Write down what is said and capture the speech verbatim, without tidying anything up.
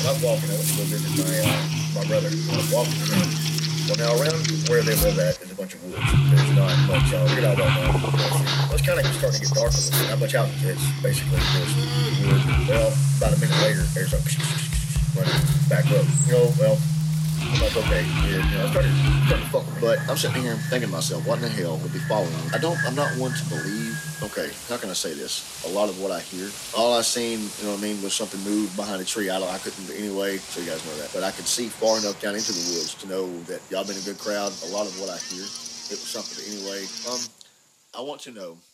And I'm walking. I went to go visit my uh, my brother. And I'm walking around. Well, now around where they live at is a bunch of woods. There's not much. Uh, we're not well known. Well, it's kind of starting to get dark a little bit. Not much houses. It's basically just wood. Well, about a minute later, there's a running back up. You know, well, I'm like, okay, yeah, you know, I started, started to fuck with me. But I'm sitting here thinking to myself, what in the hell would be following me? I don't, I'm not one to believe, okay, how can I say this? A lot of what I hear, all I seen, you know what I mean, was something move behind a tree. I, don't, I couldn't, anyway, so you guys know that. But I could see far enough down into the woods to know that y'all been a good crowd. A lot of what I hear, it was something, but anyway, um, I want to know